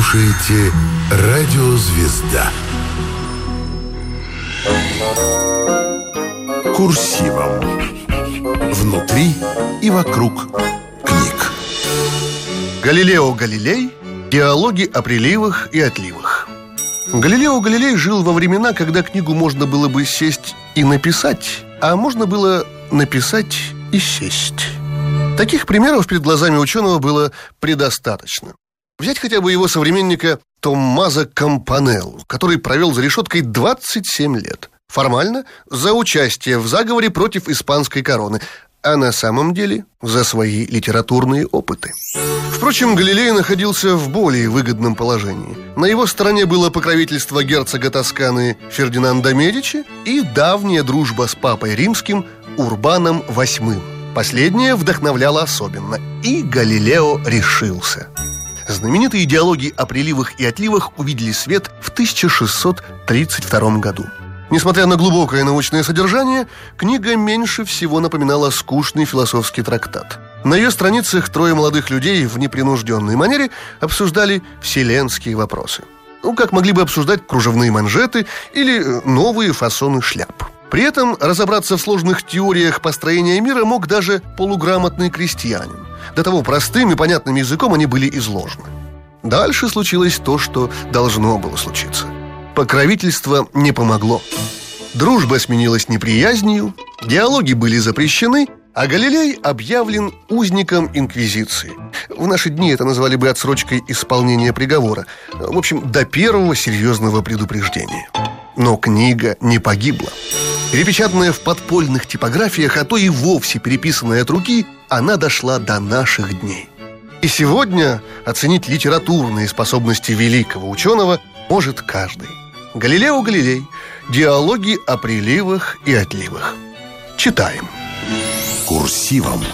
слушаете «Радио Звезда». Курсивом. Внутри и вокруг книг. Галилео Галилей. Диалоги о приливах и отливах. Галилео Галилей жил во времена, когда книгу можно было бы сесть и написать, а можно было написать и сесть. Таких примеров перед глазами ученого было предостаточно. Взять хотя бы его современника Томмазо Кампанеллу, который провел за решеткой 27 лет. Формально за участие в заговоре против испанской короны, а на самом деле за свои литературные опыты. Впрочем, Галилей находился в более выгодном положении. На его стороне было покровительство герцога Тосканы Фердинанда Медичи и давняя дружба с папой римским Урбаном VIII. Последнее вдохновляло особенно, и Галилео решился. Знаменитые диалоги о приливах и отливах увидели свет в 1632 году. Несмотря на глубокое научное содержание, книга меньше всего напоминала скучный философский трактат. На ее страницах трое молодых людей в непринужденной манере обсуждали вселенские вопросы. Как могли бы обсуждать кружевные манжеты или новые фасоны шляп. При этом разобраться в сложных теориях построения мира мог даже полуграмотный крестьянин. До того простым и понятным языком они были изложены. Дальше случилось то, что должно было случиться. Покровительство не помогло. Дружба сменилась неприязнью, диалоги были запрещены, а Галилей объявлен узником инквизиции. В наши дни это назвали бы отсрочкой исполнения приговора. В общем, до первого серьезного предупреждения. Но книга не погибла. Перепечатанная в подпольных типографиях, а то и вовсе переписанная от руки, она дошла до наших дней. И сегодня оценить литературные способности великого ученого может каждый. Галилео Галилей. Диалоги о приливах и отливах. Читаем. Курсивом.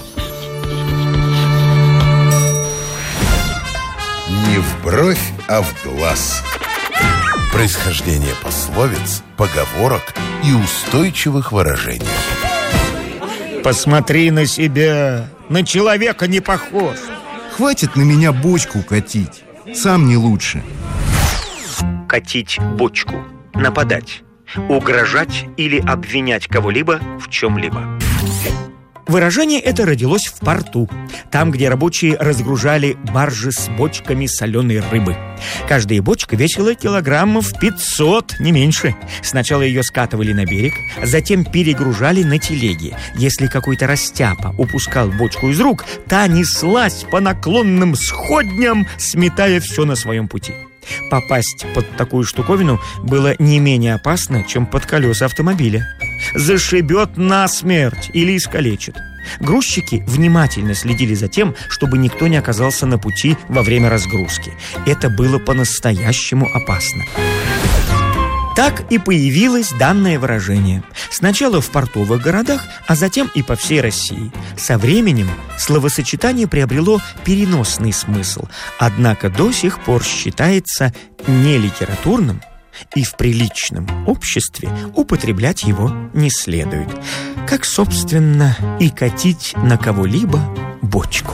Не в бровь, а в глаз. Происхождение пословиц, поговорок и устойчивых выражений. Посмотри на себя, на человека не похож. Хватит на меня бочку катить, сам не лучше. Катить бочку, нападать, угрожать или обвинять кого-либо в чем-либо. Выражение это родилось в порту, там, где рабочие разгружали баржи с бочками соленой рыбы. Каждая бочка весила килограммов 500, не меньше. Сначала ее скатывали на берег, затем перегружали на телеги. Если какой-то растяпа упускал бочку из рук, та неслась по наклонным сходням, сметая все на своем пути. Попасть под такую штуковину было не менее опасно, чем под колеса автомобиля. Зашибет насмерть или искалечит. Грузчики внимательно следили за тем, чтобы никто не оказался на пути во время разгрузки. Это было по-настоящему опасно. Так и появилось данное выражение. Сначала в портовых городах, а затем и по всей России. Со временем словосочетание приобрело переносный смысл, однако до сих пор считается нелитературным, и в приличном обществе употреблять его не следует. Как, собственно, и катить на кого-либо бочку.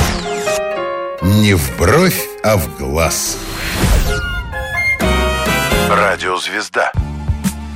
Не в бровь, а в глаз. Радио Звезда.